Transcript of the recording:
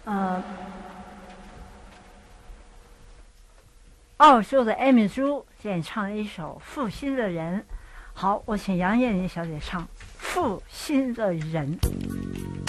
澳洲的艾米珠演唱了一首《负心的人》。好，我请杨艳玲小姐唱《负心的人》。